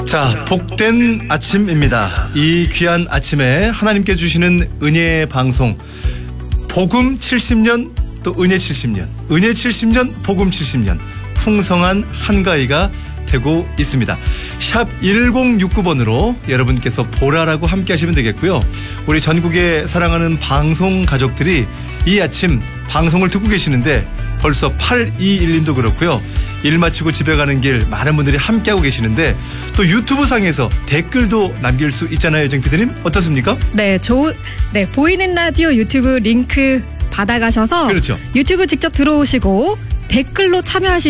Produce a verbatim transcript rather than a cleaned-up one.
자, 복된 아침입니다. 이 귀한 아침에 하나님께 주시는 은혜의 방송, 복음 칠십 년 또 은혜 칠십 년, 은혜 칠십 년, 복음 칠십 년, 풍성한 한가위가 되고 있습니다. 샵 일공육구 번으로 여러분께서 보라라고 함께 하시면 되겠고요. 우리 전국의 사랑하는 방송 가족들이 이 아침 방송을 듣고 계시는데 벌써 팔이일 님도 그렇고요. 일 마치고 집에 가는 길 많은 분들이 함께하고 계시는데 또 유튜브 상에서 댓글도 남길 수 있잖아요. 정피디님 어떻습니까? 네, 조, 네, 보이는 라디오 유튜브 링크 받아가셔서 그렇죠. 유튜브 직접 들어오시고 댓글로 참여하실